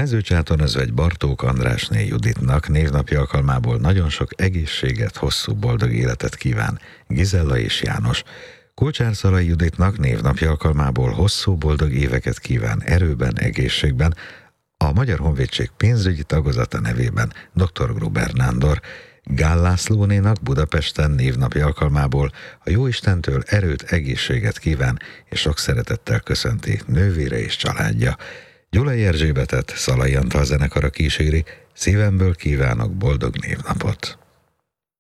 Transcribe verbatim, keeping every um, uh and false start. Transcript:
Mezőcsátornazvegy Bartók Andrásné Juditnak névnapja alkalmából nagyon sok egészséget, hosszú boldog életet kíván Gizella és János. Kulcsár-Szalai Juditnak névnapja alkalmából hosszú boldog éveket kíván erőben, egészségben a Magyar Honvédség pénzügyi tagozata nevében dr. Gruber Nándor. Gál Lászlónénak Budapesten névnapja alkalmából a Jóistentől erőt, egészséget kíván és sok szeretettel köszönti nővére és családja. Gyulai Erzsébetet Szalai Antal zenekara kíséri, szívemből kívánok boldog névnapot!